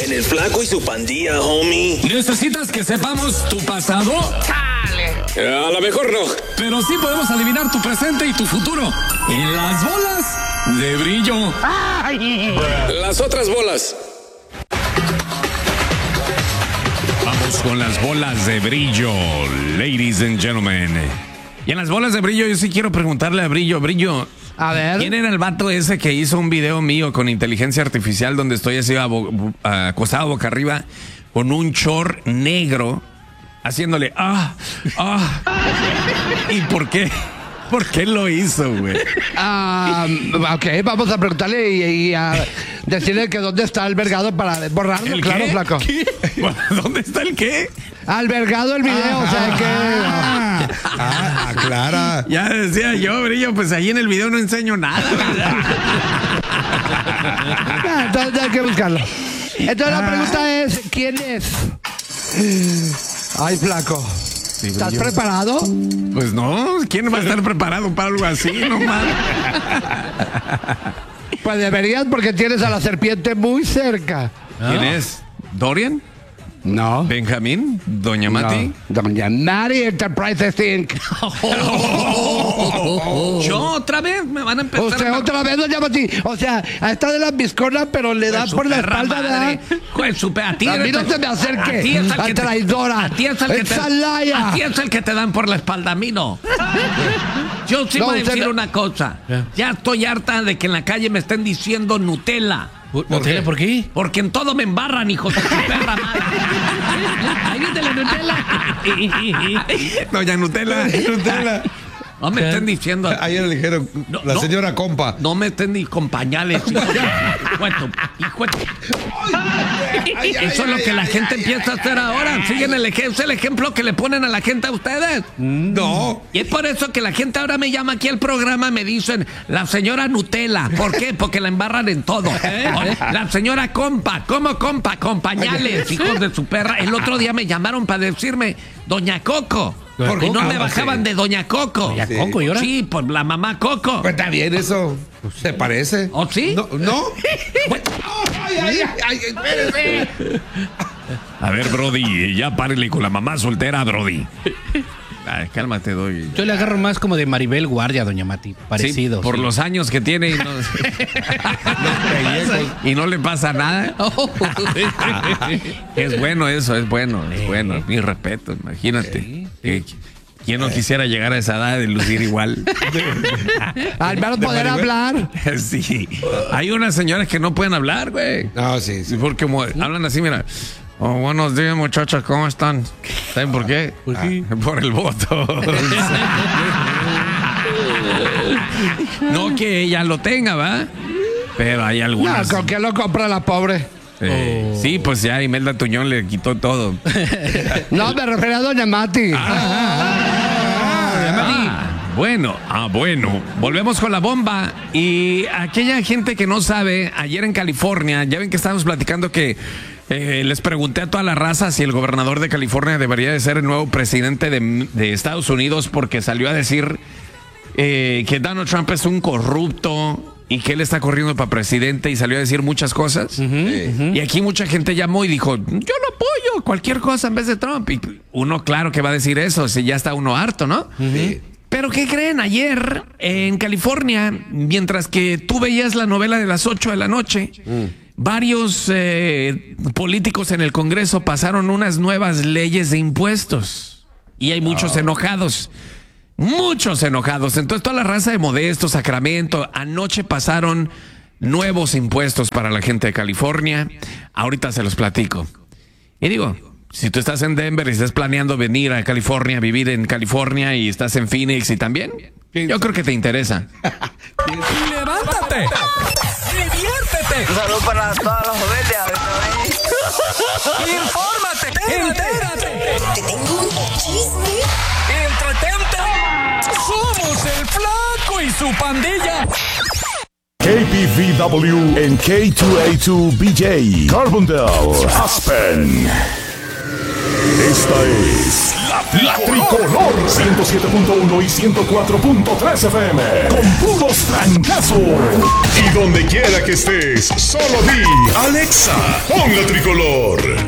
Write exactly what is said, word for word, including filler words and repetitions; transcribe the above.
En el Flaco y su Pandilla, homie. ¿Necesitas que sepamos tu pasado? Eh, a lo mejor no. Pero sí podemos adivinar tu presente y tu futuro. En las bolas de brillo. Las otras bolas. Vamos con las bolas de brillo, ladies and gentlemen. Y en las bolas de brillo yo sí quiero preguntarle a Brillo, Brillo, a ver. ¿quién era el vato ese que hizo un video mío con inteligencia artificial donde estoy así abo- acostado boca arriba con un short negro haciéndole ah, ah? ¿Y por qué? ¿Por qué lo hizo, güey? Ah, ok, vamos a preguntarle y, y a decirle que dónde está albergado para borrarlo. ¿El Claro, qué? Flaco. ¿Qué? ¿Dónde está el qué? Albergado el video, o sea que... Ah, ah, aclara. Ya decía yo, Brillo, pues ahí en el video no enseño nada, ¿verdad? Ah, entonces hay que buscarlo. Entonces la pregunta es, ¿quién es? Ay, Flaco. Sí, ¿Estás Brillo. preparado? Pues no, ¿quién va a estar preparado para algo así, no mames? Pues deberías porque tienes a la serpiente muy cerca. ¿Quién es? ¿Dorian? No. ¿Benjamín? ¿Doña Mati? No. Doña Mari Enterprises incorporated. ¿Yo otra vez? ¿Me van a empezar O sea, a... otra vez, Doña Mati. O sea, está de las bisconas, pero le da Pues su por la perra espalda, madre. ¿verdad? Pues su pe- a ti, A mí no eres- se me acerque, a ti es el a que te- traidora. A ti es el que te, Exalaya. a ti es el que te dan por la espalda, a mí no. Yo sí No, voy a usted decir no- una cosa. Ya estoy harta de que en la calle me estén diciendo Nutella. ¿Nutella por qué? Porque en todo me embarran, hijos de su perra madre. Ahí viene la Nutella. Doña Nutella. Nutella. No me estén diciendo. Ayer le dijeron, No, la no. señora compa. No me estén ni con pañales, hijo de- hijo de tu- hijo de tu- Eso es lo que la gente empieza a hacer ahora. Siguen el ejemplo, es el ejemplo que le ponen a la gente a ustedes. No. Y es por eso que la gente ahora me llama aquí al programa, me dicen la señora Nutella. ¿Por qué? Porque la embarran en todo. La señora compa, ¿cómo compa? Con pañales, hijos de su perra. El otro día me llamaron para decirme Doña Coco. Porque no Coco, me ah, bajaban sí. de Doña Coco. ¿Doña Sí. Coco y ahora? Sí, pues la mamá Coco. Pues está bien eso. ¿Se parece? ¿Oh, sí? No. ¿No? Ay, ay, ay, ay, espérese. A ver, Brody, ya párele con la mamá soltera, Brody. Ay, cálmate, doy. Yo le agarro más como de Maribel Guardia, Doña Mati. Parecido. Sí, por sí. los años que tiene y no, y no le pasa nada. Es bueno eso, es bueno, es bueno. Mi respeto, imagínate. Que- ¿Quién no quisiera llegar a esa edad de lucir igual? Al menos poder Maribel. hablar. Sí. Hay unas señoras que no pueden hablar, güey. No, sí, sí. Porque mo- hablan así, mira. Oh, buenos días, muchachas, ¿cómo están? ¿Saben por qué? ¿Por qué? Ah, por el voto. No que ella lo tenga, ¿va? Pero hay No, algunas. ¿con qué lo compra la pobre? Eh, Sí, pues ya Imelda Tuñón le quitó todo. No, me refería a Doña Mati. Ah, bueno, ah, bueno. Volvemos con la bomba. Y aquella gente que no sabe, ayer en California, ya ven que estábamos platicando que eh, les pregunté a toda la raza si el gobernador de California debería de ser el nuevo presidente de, de Estados Unidos porque salió a decir eh, que Donald Trump es un corrupto y que él está corriendo para presidente y salió a decir muchas cosas. Y aquí mucha gente llamó y dijo, yo lo apoyo, cualquier cosa en vez de Trump. Y uno claro que va a decir eso, si ya está uno harto, ¿no? Sí. Pero ¿qué creen? Ayer en California, mientras que tú veías la novela de las ocho de la noche, varios eh, políticos en el Congreso pasaron unas nuevas leyes de impuestos. Y hay muchos enojados. Muchos enojados. Entonces toda la raza de Modesto, Sacramento, anoche pasaron nuevos impuestos para la gente de California. Ahorita se los platico. Y digo, si tú estás en Denver y estás planeando venir a California, vivir en California y estás en Phoenix y también, yo creo que te interesa. ¡Levántate! ¡Diviértete! Un saludo para todas las familias. ¡Infórmate! ¡Entérate! Te tengo un chisme. ¡Entretente! ¡Somos el Flaco y su pandilla! K P V W and K two A two B J, Carbondale, Aspen. Esta es la, la Tricolor ciento siete punto uno y ciento cuatro punto tres F M. Con puros trancazos. Y donde quiera que estés, solo di Alexa, pon la Tricolor.